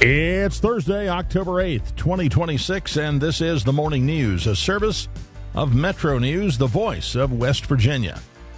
It's Thursday, October 8th, 2026, and this is the Morning News, a service of Metro News, the voice of West Virginia.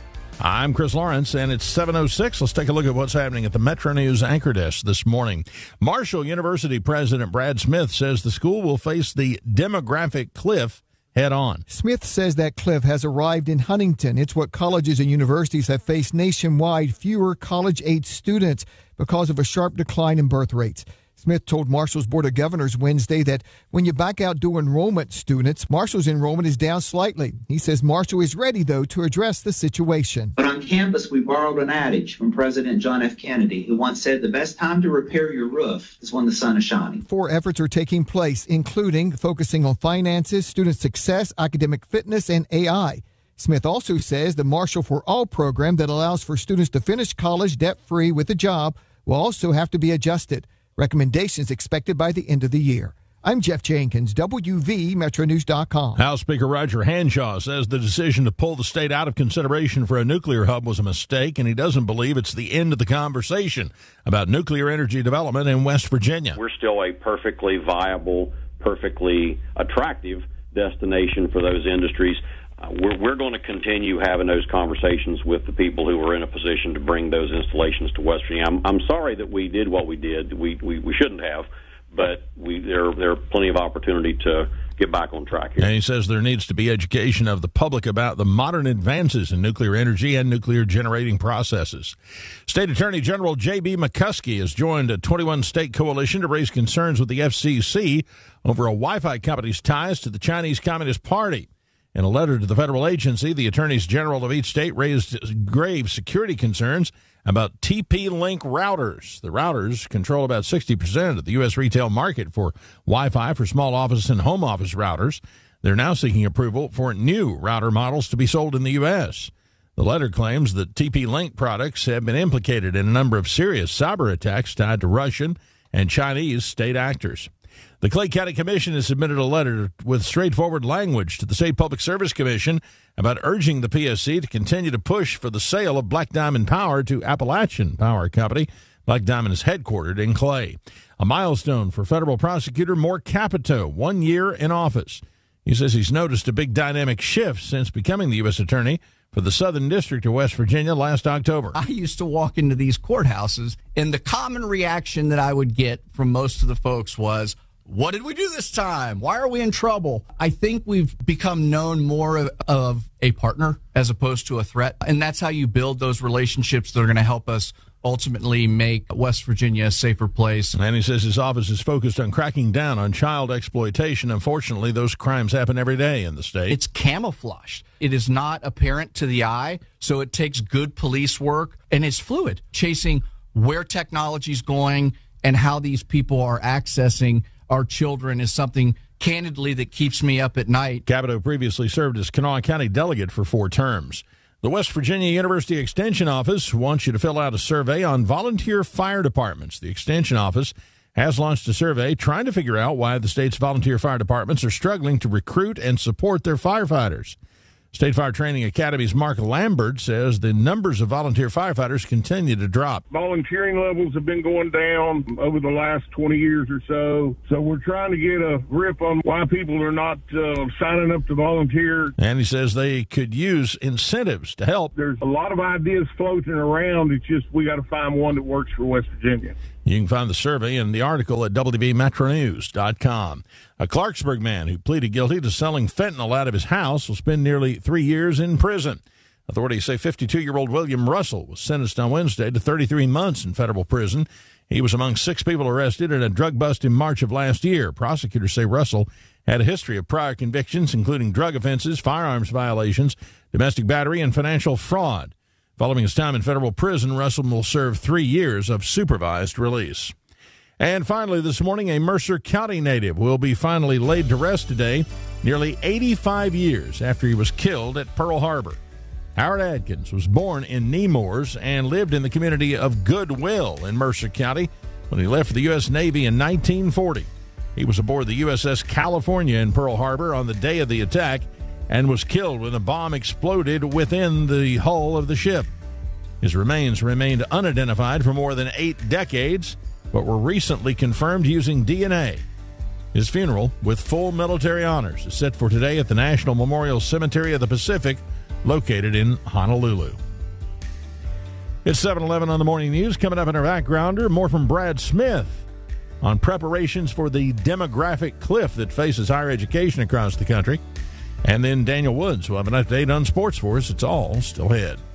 I'm Chris Lawrence, and it's 7:06. Let's take a look at what's happening at the Metro News anchor desk this morning. Marshall University President Brad Smith says the school will face the demographic cliff head on. Smith says that cliff has arrived in Huntington. It's what colleges and universities have faced nationwide, fewer college-age students because of a sharp decline in birth rates. Smith told Marshall's Board of Governors Wednesday that when you back out dual enrollment students, Marshall's enrollment is down slightly. He says Marshall is ready, though, to address the situation. But on campus, we borrowed an adage from President John F. Kennedy, who once said the best time to repair your roof is when the sun is shining. 4 efforts are taking place, including focusing on finances, student success, academic fitness, and AI. Smith also says the Marshall for All program that allows for students to finish college debt-free with a job will also have to be adjusted. Recommendations expected by the end of the year. I'm Jeff Jenkins, WVMetroNews.com. House Speaker Roger Hanshaw says the decision to pull the state out of consideration for a nuclear hub was a mistake, and he doesn't believe it's the end of the conversation about nuclear energy development in West Virginia. We're still a perfectly viable, perfectly attractive destination for those industries. We're going to continue having those conversations with the people who are in a position to bring those installations to West Virginia. I'm sorry that we did what we did. We shouldn't have, but there are plenty of opportunity to get back on track here. And he says there needs to be education of the public about the modern advances in nuclear energy and nuclear generating processes. State Attorney General J.B. McCuskey has joined a 21-state coalition to raise concerns with the FCC over a Wi-Fi company's ties to the Chinese Communist Party. In a letter to the federal agency, the attorneys general of each state raised grave security concerns about TP-Link routers. The routers control about 60% of the U.S. retail market for Wi-Fi for small office and home office routers. They're now seeking approval for new router models to be sold in the U.S. The letter claims that TP-Link products have been implicated in a number of serious cyber attacks tied to Russian and Chinese state actors. The Clay County Commission has submitted a letter with straightforward language to the State Public Service Commission about urging the PSC to continue to push for the sale of Black Diamond Power to Appalachian Power Company. Black Diamond is headquartered in Clay. A milestone for federal prosecutor Mort Capito, 1 year in office. He says he's noticed a big dynamic shift since becoming the U.S. Attorney for the Southern District of West Virginia last October. I used to walk into these courthouses, and the common reaction that I would get from most of the folks was, what did we do this time? Why are we in trouble? I think we've become known more of a partner as opposed to a threat. And that's how you build those relationships that are going to help us ultimately make West Virginia a safer place. And he says his office is focused on cracking down on child exploitation. Unfortunately, those crimes happen every day in the state. It's camouflaged. It is not apparent to the eye, so it takes good police work, and it's fluid, chasing where technology is going and how these people are accessing our children is something, candidly, that keeps me up at night. Capito previously served as Kanawha County delegate for 4 terms. The West Virginia University Extension Office wants you to fill out a survey on volunteer fire departments. The Extension Office has launched a survey trying to figure out why the state's volunteer fire departments are struggling to recruit and support their firefighters. State Fire Training Academy's Mark Lambert says the numbers of volunteer firefighters continue to drop. Volunteering levels have been going down over the last 20 years or so. So we're trying to get a grip on why people are not signing up to volunteer. And he says they could use incentives to help. There's a lot of ideas floating around. It's just we got to find one that works for West Virginia. You can find the survey and the article at WVMetroNews.com. A Clarksburg man who pleaded guilty to selling fentanyl out of his house will spend nearly 3 years in prison. Authorities say 52-year-old William Russell was sentenced on Wednesday to 33 months in federal prison. He was among 6 people arrested in a drug bust in March of last year. Prosecutors say Russell had a history of prior convictions, including drug offenses, firearms violations, domestic battery, and financial fraud. Following his time in federal prison, Russell will serve 3 years of supervised release. And finally, this morning, a Mercer County native will be finally laid to rest today, nearly 85 years after he was killed at Pearl Harbor. Howard Adkins was born in Nemours and lived in the community of Goodwill in Mercer County when he left for the U.S. Navy in 1940. He was aboard the USS California in Pearl Harbor on the day of the attack and was killed when a bomb exploded within the hull of the ship. His remains remained unidentified for more than 8 decades. but were recently confirmed using DNA. His funeral, with full military honors, is set for today at the National Memorial Cemetery of the Pacific, located in Honolulu. It's 7:11 on the Morning News. Coming up in our backgrounder, more from Brad Smith on preparations for the demographic cliff that faces higher education across the country. And then Daniel Woods will have an update on sports for us. It's all still ahead.